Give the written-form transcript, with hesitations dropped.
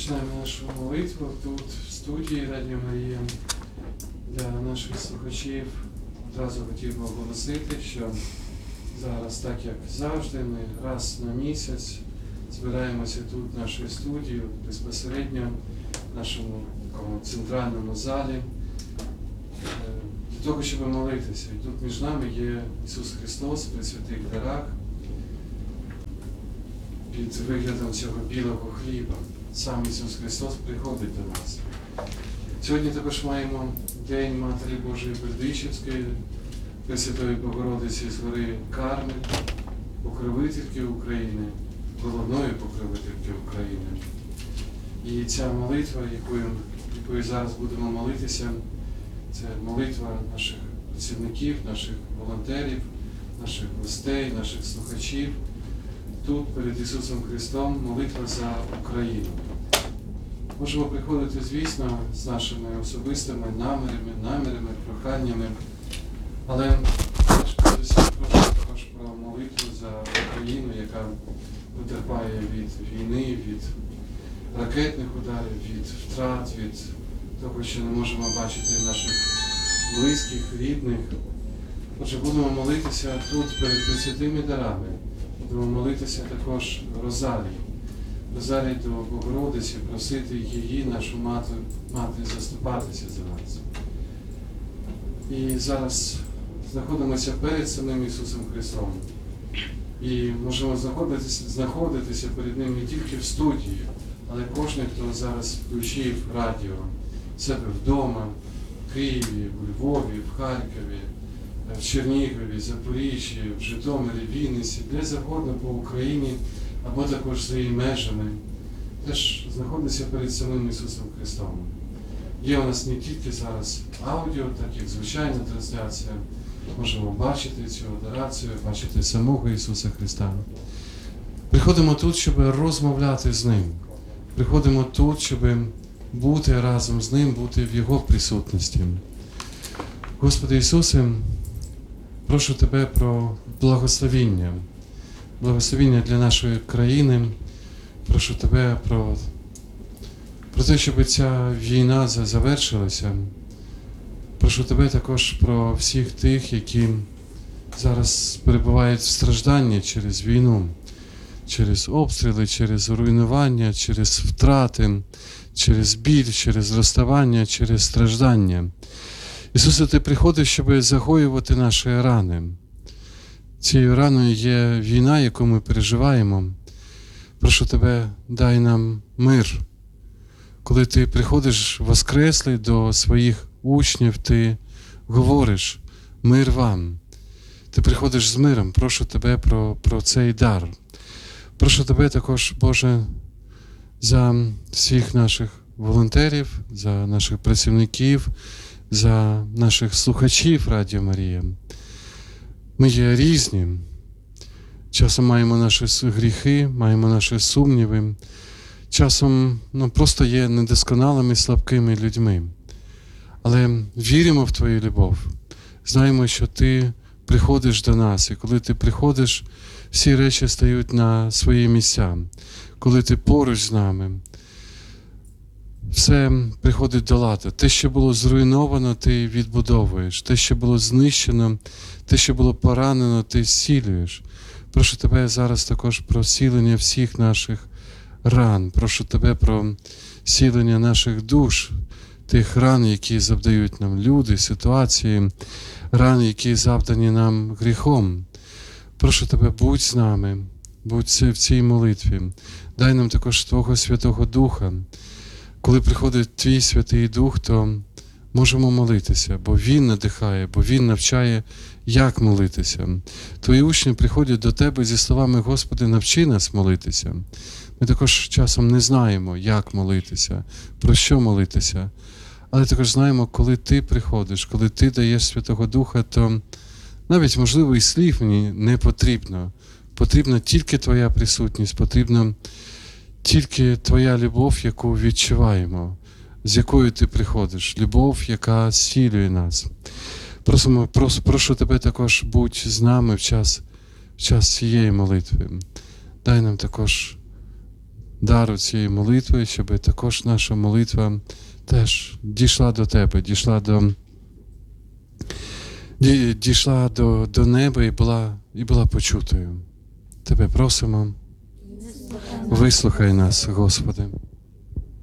Починаємо нашу молитву тут, в студії Радіо Марія. Для наших слухачів одразу хотів би оголосити, що зараз, так як завжди, ми раз на місяць збираємося тут, в нашій студії, безпосередньо в нашому такому центральному залі, для того, щоб молитися. І тут між нами є Ісус Христос при святих дарах під виглядом цього білого хліба. Сам Ісус Христос приходить до нас. Сьогодні також маємо День Матері Божої Бердичівської, Пресвятої Богородиці з гори Кармель, покровительки України, головної покровительки України. І ця молитва, якою зараз будемо молитися, це молитва наших працівників, наших волонтерів, наших гостей, наших слухачів. Тут, перед Ісусом Христом, молитва за Україну. Можемо приходити, звісно, з нашими особистими намірами, проханнями, але передусім прошу також про молитву за Україну, яка потерпає від війни, від ракетних ударів, від втрат, від того, що не можемо бачити наших близьких, рідних. Отже, будемо молитися тут перед Пресвятими дарами. Будемо молитися також Розарій. Розарій до Богородиці, просити її, нашу мати, заступатися за нас. І зараз знаходимося перед самим Ісусом Христом. І можемо знаходитися перед Ним не тільки в студії, але кожен, хто зараз включив радіо, в себе вдома, в Києві, у Львові, в Харкові, в Чернігові, Запоріжжі, в Житомирі, Вінниці, де завгодно по Україні, або також за її межами, теж знаходиться перед самим Ісусом Христом. Є у нас не тільки зараз аудіо, так як звичайна трансляція. Можемо бачити цю адорацію, бачити самого Ісуса Христа. Приходимо тут, щоб розмовляти з Ним. Приходимо тут, щоб бути разом з Ним, бути в Його присутності. Господи Ісусе, прошу Тебе про благословіння. Благословіння для нашої країни. Прошу Тебе про те, щоб ця війна завершилася. Прошу Тебе також про всіх тих, які зараз перебувають в стражданні через війну, через обстріли, через руйнування, через втрати, через біль, через розставання, через страждання. Ісусе, Ти приходиш, щоб загоювати наші рани. Цією раною є війна, яку ми переживаємо. Прошу Тебе, дай нам мир. Коли Ти приходиш воскреслий до своїх учнів, Ти говориш «Мир вам». Ти приходиш з миром. Прошу Тебе про цей дар. Прошу Тебе також, Боже, за всіх наших волонтерів, за наших працівників, за наших слухачів Радіо Марія. Ми є різні. Часом маємо наші гріхи, маємо наші сумніви. Часом просто є недосконалими, слабкими людьми. Але віримо в Твою любов. Знаємо, що Ти приходиш до нас. І коли Ти приходиш, всі речі стають на свої місця. Коли Ти поруч з нами, все приходить до ладу. Те, що було зруйновано, Ти відбудовуєш. Те, що було знищено, те, що було поранено, Ти зцілюєш. Прошу Тебе зараз також про зцілення всіх наших ран. Прошу Тебе про зцілення наших душ, тих ран, які завдають нам люди, ситуації, ран, які завдані нам гріхом. Прошу Тебе, будь з нами, будь в цій молитві. Дай нам також Твого Святого Духа. Коли приходить Твій Святий Дух, то можемо молитися, бо Він надихає, бо Він навчає, як молитися. Твої учні приходять до Тебе зі словами «Господи, навчи нас молитися». Ми також часом не знаємо, як молитися, про що молитися. Але також знаємо, коли Ти приходиш, коли Ти даєш Святого Духа, то навіть, можливо, і слів мені не потрібно. Потрібна тільки Твоя присутність, потрібна тільки Твоя любов, яку відчуваємо, з якою Ти приходиш. Любов, яка зцілює нас. Прошу Тебе також, будь з нами в час цієї молитви. Дай нам також дару цієї молитви, щоб також наша молитва теж дійшла до Тебе, дійшла до неба і була почутою. Тебе просимо, вислухай нас, Господи.